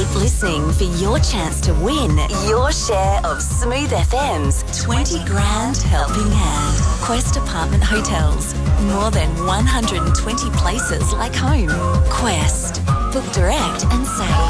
Keep listening for your chance to win your share of Smooth FM's 20 grand helping hand. Quest Apartment Hotels. More than 120 places like home. Quest. Book direct